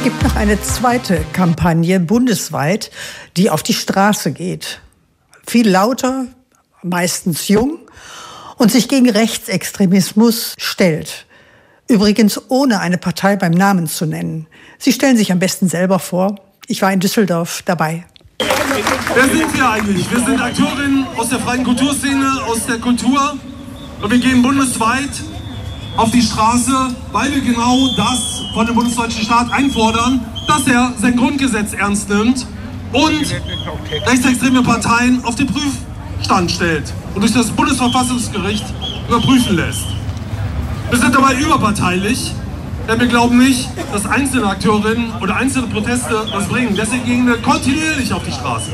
Es gibt noch eine zweite Kampagne bundesweit, die auf die Straße geht. Viel lauter, meistens jung und sich gegen Rechtsextremismus stellt. Übrigens ohne eine Partei beim Namen zu nennen. Sie stellen sich am besten selber vor. Ich war in Düsseldorf dabei. Wer sind wir eigentlich? Wir sind Akteurinnen aus der freien Kulturszene, aus der Kultur. Und wir gehen bundesweit auf die Straße, weil wir genau das von dem bundesdeutschen Staat einfordern, dass er sein Grundgesetz ernst nimmt und rechtsextreme Parteien auf den Prüfstand stellt und durch das Bundesverfassungsgericht überprüfen lässt. Wir sind dabei überparteilich, denn wir glauben nicht, dass einzelne Akteurinnen oder einzelne Proteste was bringen. Deswegen gehen wir kontinuierlich auf die Straße.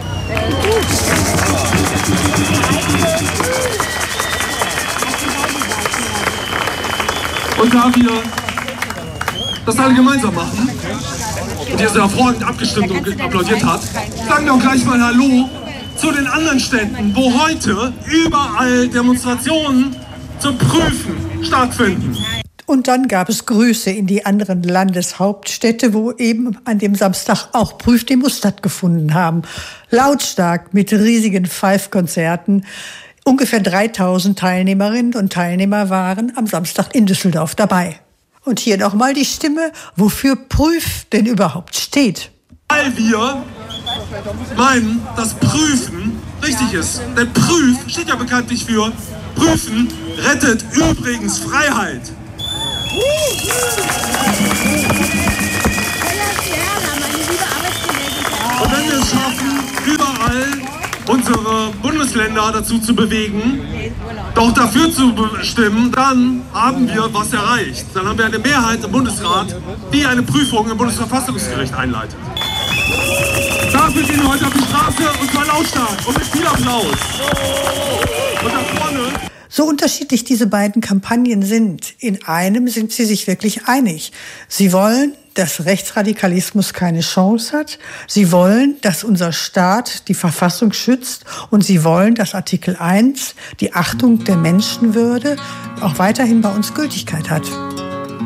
Und da wir das alle gemeinsam machen und ihr so hervorragend abgestimmt und applaudiert habt, sagen wir auch gleich mal Hallo zu den anderen Städten, wo heute überall Demonstrationen zum Prüfen stattfinden. Und dann gab es Grüße in die anderen Landeshauptstädte, wo eben an dem Samstag auch Prüfdemos stattgefunden haben. Lautstark mit riesigen Pfeifkonzerten. Ungefähr 3000 Teilnehmerinnen und Teilnehmer waren am Samstag in Düsseldorf dabei. Und hier nochmal die Stimme, wofür Prüf denn überhaupt steht. Weil wir meinen, dass Prüfen richtig ist. Denn Prüf steht ja bekanntlich für Prüfen rettet übrigens Freiheit. Und wenn wir es schaffen, überall unsere Bundesländer dazu zu bewegen, doch dafür zu bestimmen, dann haben wir was erreicht. Dann haben wir eine Mehrheit im Bundesrat, die eine Prüfung im Bundesverfassungsgericht einleitet. Dafür gehen wir heute auf die Straße und zwar lautstark und mit viel Applaus. Und da vorne... So unterschiedlich diese beiden Kampagnen sind, in einem sind sie sich wirklich einig. Sie wollen, dass Rechtsradikalismus keine Chance hat. Sie wollen, dass unser Staat die Verfassung schützt. Und sie wollen, dass Artikel 1, die Achtung der Menschenwürde, auch weiterhin bei uns Gültigkeit hat.